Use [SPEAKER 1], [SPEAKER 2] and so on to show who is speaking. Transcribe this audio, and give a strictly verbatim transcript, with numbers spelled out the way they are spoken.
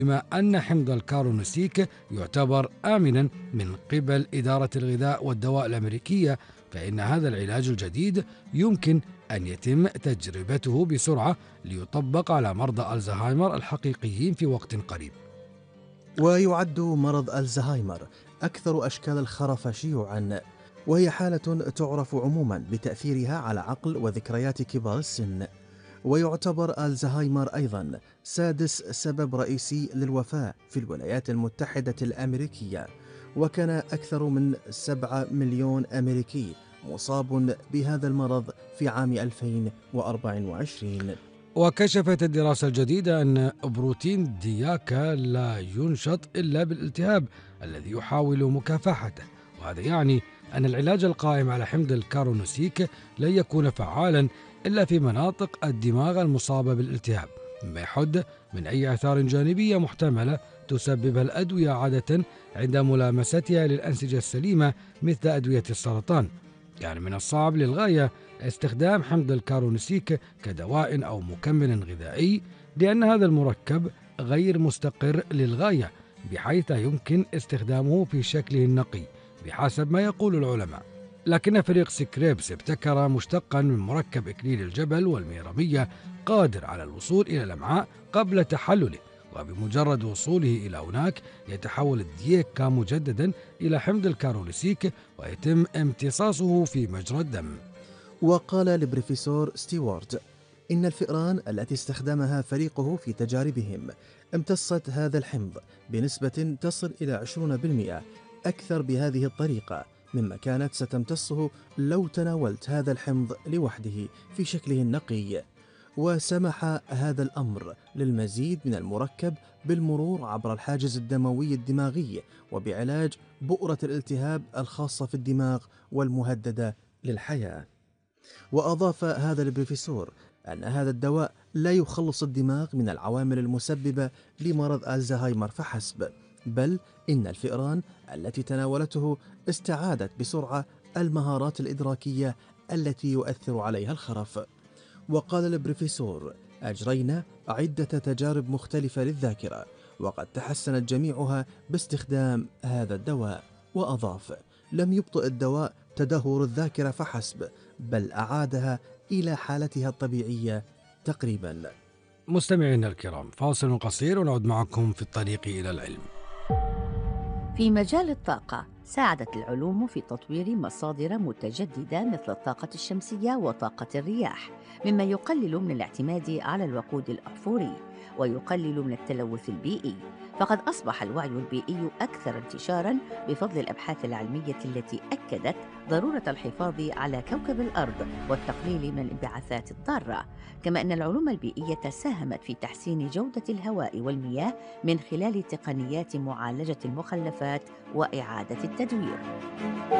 [SPEAKER 1] بما أن حمض الكارونوسيك يعتبر آمنا من قبل إدارة الغذاء والدواء الأمريكية، فإن هذا العلاج الجديد يمكن أن يتم تجربته بسرعة ليطبق على مرضى الزهايمر الحقيقيين في وقت قريب.
[SPEAKER 2] ويعد مرض الزهايمر أكثر أشكال الخرف شيوعاً، وهي حالة تعرف عموماً بتأثيرها على عقل وذكريات كبار السن. ويعتبر الزهايمر أيضاً سادس سبب رئيسي للوفاة في الولايات المتحدة الأمريكية، وكان أكثر من سبعة مليون أمريكي مصاب بهذا المرض في عام ألفين وأربعة وعشرين.
[SPEAKER 1] وكشفت الدراسة الجديدة أن بروتين دياكا لا ينشط إلا بالالتهاب الذي يحاول مكافحته، وهذا يعني أن العلاج القائم على حمض الكارونوسيك لن يكون فعالا إلا في مناطق الدماغ المصابة بالالتهاب، مما يحد من أي آثار جانبية محتملة تسببها الأدوية عادة عند ملامستها للأنسجة السليمة مثل أدوية السرطان. يعني من الصعب للغاية استخدام حمض الكارونوسيك كدواء أو مكمل غذائي، لأن هذا المركب غير مستقر للغاية، بحيث لا يمكن استخدامه في شكله النقي بحسب ما يقول العلماء. لكن فريق سكريبس ابتكر مشتقا من مركب إكليل الجبل والميرمية قادر على الوصول إلى الأمعاء قبل تحلله، وبمجرد وصوله إلى هناك يتحول الديكا مجددا إلى حمض الكاروليسيك ويتم امتصاصه في مجرى الدم.
[SPEAKER 2] وقال البروفيسور ستيوارت إن الفئران التي استخدمها فريقه في تجاربهم امتصت هذا الحمض بنسبة تصل إلى عشرين بالمئة أكثر بهذه الطريقة مما كانت ستمتصه لو تناولت هذا الحمض لوحده في شكله النقي. وسمح هذا الأمر للمزيد من المركب بالمرور عبر الحاجز الدموي الدماغي وبعلاج بؤرة الالتهاب الخاصة في الدماغ والمهددة للحياة. وأضاف هذا البروفيسور أن هذا الدواء لا يخلص الدماغ من العوامل المسببة لمرض الزهايمر فحسب، بل إن الفئران التي تناولته استعادت بسرعة المهارات الإدراكية التي يؤثر عليها الخرف. وقال البروفيسور: أجرينا عدة تجارب مختلفة للذاكرة، وقد تحسنت جميعها باستخدام هذا الدواء. وأضاف: لم يبطئ الدواء تدهور الذاكرة فحسب، بل أعادها إلى حالتها الطبيعية تقريبا.
[SPEAKER 1] مستمعينا الكرام، فاصل قصير ونعود معكم في الطريق إلى العلم.
[SPEAKER 3] في مجال الطاقة، ساعدت العلوم في تطوير مصادر متجددة مثل الطاقة الشمسية وطاقة الرياح، مما يقلل من الاعتماد على الوقود الأحفوري ويقلل من التلوث البيئي. فقد أصبح الوعي البيئي أكثر انتشاراً بفضل الأبحاث العلمية التي أكدت ضرورة الحفاظ على كوكب الأرض والتقليل من الانبعاثات الضارة. كما أن العلوم البيئية ساهمت في تحسين جودة الهواء والمياه من خلال تقنيات معالجة المخلفات وإعادة التدوير.